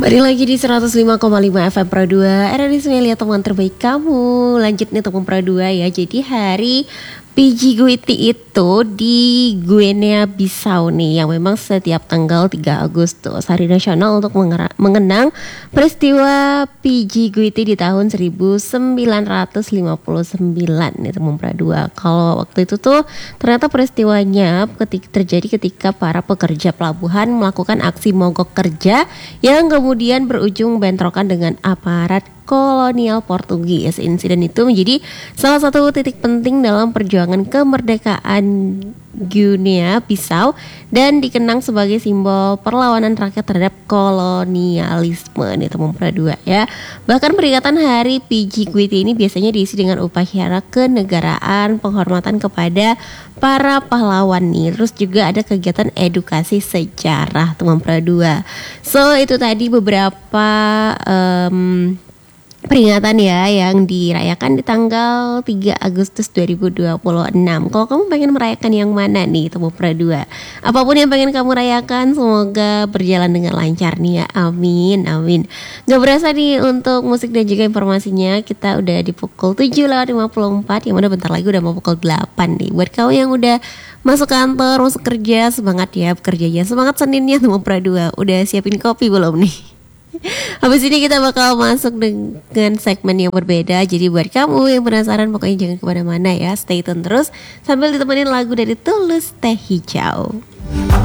Balik lagi di 105,5 FM Pro 2 RRI Semelia, teman terbaik kamu. Lanjut nih teman Pro 2 ya. Jadi hari PG Guiti itu di Guinea Bissau nih, yang memang setiap tanggal 3 Agustus Hari Nasional untuk mengenang peristiwa PG Guiti di tahun 1959 nih teman Pro 2. Kalau waktu itu tuh ternyata peristiwanya terjadi ketika para pekerja pelabuhan melakukan aksi mogok kerja yang kemudian berujung bentrokan dengan aparat kolonial Portugis. Insiden itu menjadi salah satu titik penting dalam perjuangan kemerdekaan Guinea Bissau dan dikenang sebagai simbol perlawanan rakyat terhadap kolonialisme nih teman Pro 2 ya. Bahkan peringatan hari PG Guiti ini biasanya diisi dengan upacara kenegaraan, penghormatan kepada para pahlawan nih. Terus juga ada kegiatan edukasi sejarah teman Pro 2. So itu tadi beberapa peringatan ya yang dirayakan di tanggal 3 Agustus 2026. Kalau kamu pengen merayakan yang mana nih teman Pro 2? Apapun yang pengen kamu rayakan, semoga berjalan dengan lancar nih ya. Amin, amin. Gak berasa nih untuk musik dan juga informasinya, kita udah di pukul 7:54, yang mana bentar lagi udah mau pukul 8 nih. Buat kamu yang udah masuk kantor, masuk kerja, semangat ya bekerjanya. Semangat Seninnya teman Pro 2. Udah siapin kopi belum nih? Habis ini kita bakal masuk dengan segmen yang berbeda. Jadi buat kamu yang penasaran, pokoknya jangan kemana-mana ya. Stay tune terus sambil ditemenin lagu dari Tulus Teh Hijau.